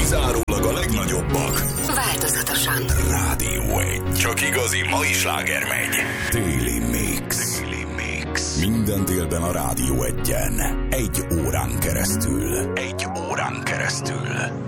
Kizárólag a legnagyobbak. Változatosan. Rádió 1. Csak igazi mai sláger megy. Téli Mix. Minden délben a Rádió 1-en. 1 órán keresztül.